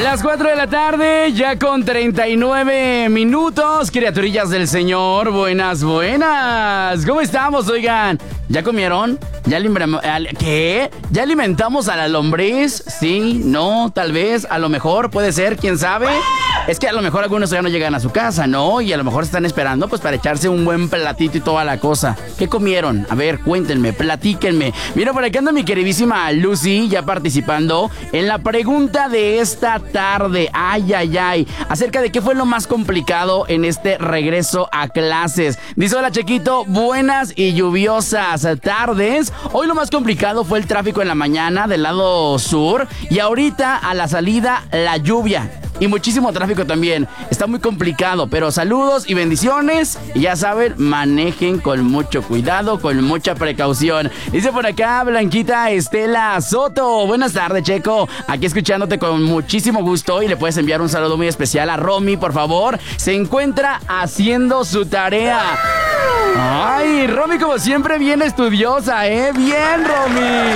Las 4 de la tarde, ya con 39 minutos. Criaturillas del Señor, buenas, buenas. ¿Cómo estamos, oigan? ¿Ya comieron? ¿Qué? ¿Ya alimentamos a la lombriz? Sí, no, tal vez, a lo mejor, puede ser, quién sabe. Es que a lo mejor algunos ya no llegan a su casa, ¿no? Y a lo mejor están esperando pues para echarse un buen platito y toda la cosa. ¿Qué comieron? A ver, cuéntenme, platíquenme. Mira, por aquí anda mi queridísima Lucy ya participando en la pregunta de esta tarde. Ay, ay, ay. Acerca de qué fue lo más complicado en este regreso a clases. Dice: hola, Chequito, buenas y lluviosas tardes. Hoy lo más complicado fue el tráfico en la mañana del lado sur y ahorita a la salida la lluvia. Y muchísimo tráfico también. Está muy complicado, pero saludos y bendiciones. Y ya saben, manejen con mucho cuidado, con mucha precaución. Dice por acá Blanquita Estela Soto: buenas tardes, Checo. Aquí escuchándote con muchísimo gusto. Y le puedes enviar un saludo muy especial a Romy, por favor. Se encuentra haciendo su tarea. Ay, Romy, como siempre, bien estudiosa, ¿eh? Bien, Romy.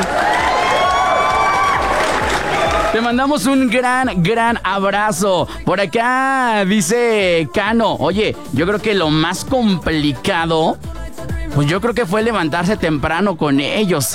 Te mandamos un gran abrazo. Por acá dice Cano: oye, yo creo que lo más complicado, pues yo creo que fue levantarse temprano con ellos.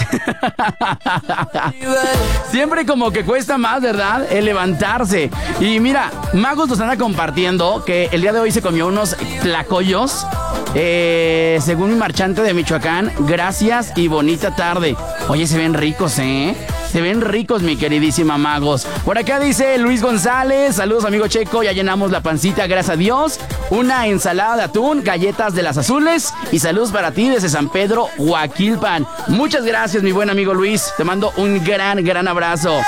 Siempre como que cuesta más, ¿verdad? El levantarse. Y mira, Magos nos anda compartiendo que el día de hoy se comió unos tlacoyos. Según mi marchante de Michoacán, gracias y bonita tarde. Oye, se ven ricos, ¿eh? Se ven ricos, mi queridísima Magos. Por acá dice Luis González: saludos, amigo Checo, ya llenamos la pancita, gracias a Dios. Una ensalada de atún, galletas de las azules y saludos para ti desde San Pedro, Huaquilpan. Muchas gracias, mi buen amigo Luis. Te mando un gran abrazo.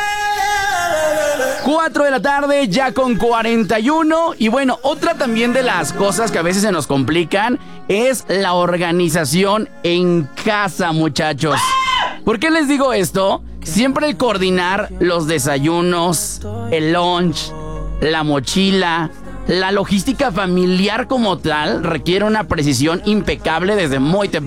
4 de la tarde, ya con 41. Y bueno, otra también de las cosas que a veces se nos complican es la organización en casa, muchachos. ¿Por qué les digo esto? Siempre el coordinar los desayunos, el lunch, la mochila, la logística familiar como tal requiere una precisión impecable desde muy temprano.